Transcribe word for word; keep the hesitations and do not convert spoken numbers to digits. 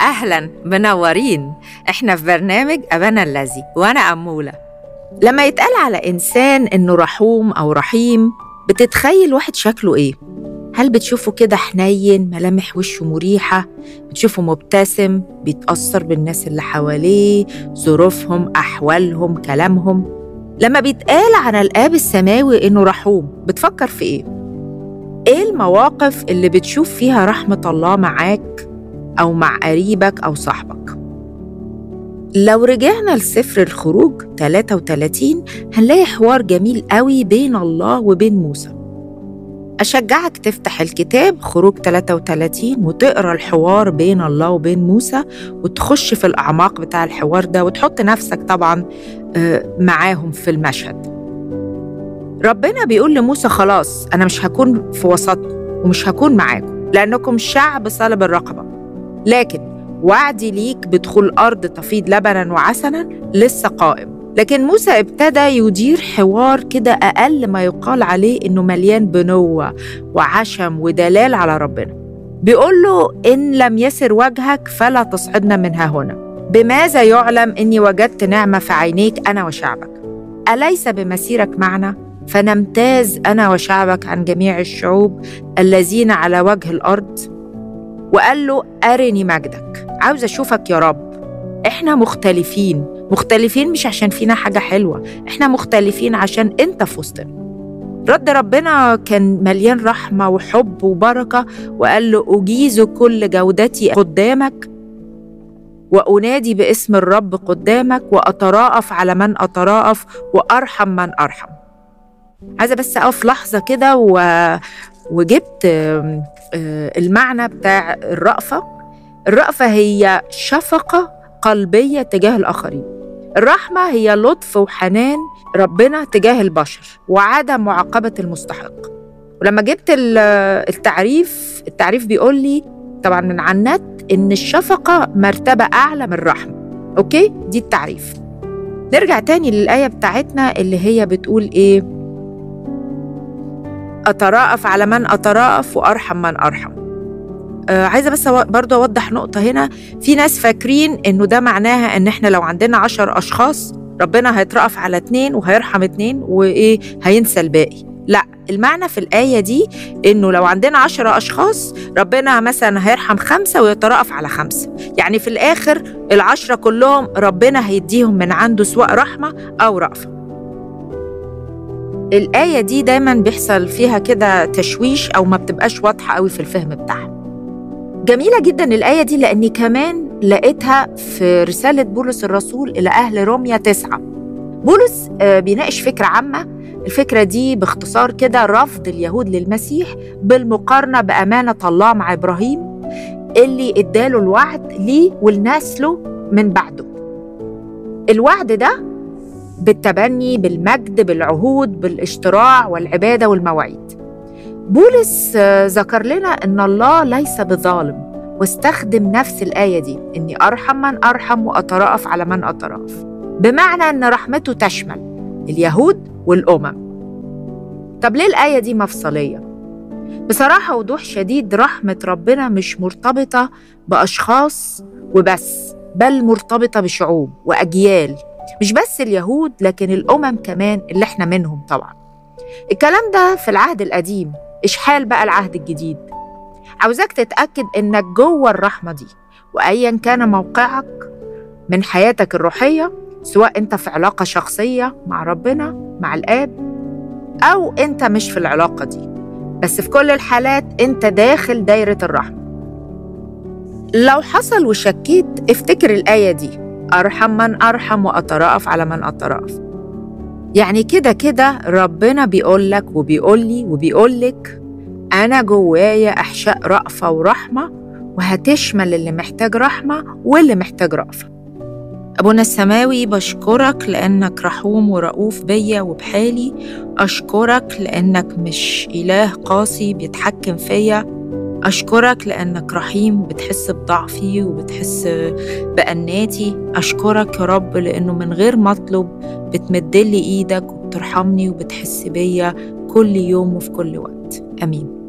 أهلاً، منورين. إحنا في برنامج أبانا الذي، وأنا أمولة. لما يتقال على إنسان إنه رحوم أو رحيم، بتتخيل واحد شكله إيه؟ هل بتشوفه كده حنين، ملامح وشه مريحة، بتشوفه مبتسم، بيتأثر بالناس اللي حواليه، ظروفهم، أحوالهم، كلامهم؟ لما بيتقال عن الآب السماوي إنه رحوم، بتفكر في إيه؟ إيه المواقف اللي بتشوف فيها رحمة الله معاك أو مع قريبك أو صاحبك؟ لو رجعنا لسفر الخروج ثلاثة وثلاثين هنلاقي حوار جميل قوي بين الله وبين موسى. أشجعك تفتح الكتاب خروج ثلاثة وثلاثين وتقرأ الحوار بين الله وبين موسى، وتخش في الأعماق بتاع الحوار ده، وتحط نفسك طبعاً معاهم في المشهد. ربنا بيقول لموسى: خلاص أنا مش هكون في وسطكم ومش هكون معاكم لأنكم شعب صلب الرقبة، لكن وعدي ليك بدخول أرض تفيض لبناً وعسلاً لسه قائم. لكن موسى ابتدى يدير حوار كده أقل ما يقال عليه إنه مليان بنوة وعشم ودلال على ربنا. بيقول له: إن لم يسر وجهك فلا تصعدنا منها هنا. بماذا يعلم إني وجدت نعمة في عينيك أنا وشعبك؟ أليس بمسيرك معنا فنمتاز أنا وشعبك عن جميع الشعوب الذين على وجه الأرض؟ وقال له: أرني مجدك، عاوز أشوفك يا رب. إحنا مختلفين، مختلفين مش عشان فينا حاجة حلوة، إحنا مختلفين عشان أنت في وسطنا. رد ربنا كان مليان رحمة وحب وبركة، وقال له: أجيز كل جودتي قدامك، وأنادي باسم الرب قدامك، وأتراءف على من أتراءف، وأرحم من أرحم. عايزة بس أقف لحظة كده و... وجبت المعنى بتاع الرأفة. الرأفة هي شفقة قلبية تجاه الآخرين. الرحمة هي لطف وحنان ربنا تجاه البشر وعدم معاقبة المستحق. ولما جبت التعريف التعريف بيقول لي طبعا من على النت إن الشفقة مرتبة أعلى من الرحمة. أوكي، دي التعريف. نرجع تاني للآية بتاعتنا اللي هي بتقول إيه؟ أتراءف على من أتراءف وأرحم من أرحم. آه عايزة بس برضو أوضح نقطة هنا. في ناس فاكرين إنه ده معناها إن إحنا لو عندنا عشر أشخاص ربنا هيترأف على اتنين وهيرحم اتنين وإيه هينسى الباقي. لا، المعنى في الآية دي إنه لو عندنا عشر أشخاص ربنا مثلا هيرحم خمسة ويترأف على خمسة، يعني في الآخر العشرة كلهم ربنا هيديهم من عنده سواء رحمة أو رأفة. الآية دي دايما بيحصل فيها كده تشويش أو ما بتبقاش واضحة قوي في الفهم بتاعها. جميلة جدا الآية دي لأني كمان لقيتها في رسالة بولس الرسول إلى أهل روميا تسعة. بولس بيناقش فكرة عامة. الفكرة دي باختصار كده رفض اليهود للمسيح بالمقارنة بأمانة الله مع إبراهيم اللي اداله الوعد ليه ولنسله من بعده. الوعد ده بالتبني، بالمجد، بالعهود، بالاشتراع والعبادة والمواعيد. بولس ذكر لنا أن الله ليس بظالم، واستخدم نفس الآية دي إني أرحم من أرحم وأتراءف على من أتراءف، بمعنى أن رحمته تشمل اليهود والأمم. طب ليه الآية دي مفصلية؟ بصراحة وضوح شديد رحمة ربنا مش مرتبطة بأشخاص وبس، بل مرتبطة بشعوب وأجيال، مش بس اليهود لكن الأمم كمان اللي احنا منهم طبعا. الكلام ده في العهد القديم. إيش حال بقى العهد الجديد؟ عاوزاك تتأكد إنك جوه الرحمة دي، وأيا كان موقعك من حياتك الروحية، سواء أنت في علاقة شخصية مع ربنا مع الآب أو أنت مش في العلاقة دي، بس في كل الحالات أنت داخل دايرة الرحمة. لو حصل وشكيت افتكر الآية دي: أرحم من أرحم وأتراءف على من أتراءف. يعني كده كده ربنا بيقول لك وبيقول لي وبيقول لك أنا جوايا أحشاء رأفة ورحمة، وهتشمل اللي محتاج رحمة واللي محتاج رأفة. أبونا السماوي، بشكرك لأنك رحوم ورؤوف بيا وبحالي. أشكرك لأنك مش إله قاسي بيتحكم فيا. أشكرك لأنك رحيم بتحس بضعفي وبتحس بأناتي. أشكرك يا رب لأنه من غير مطلب بتمدلي إيدك وبترحمني وبتحس بيا كل يوم وفي كل وقت. آمين.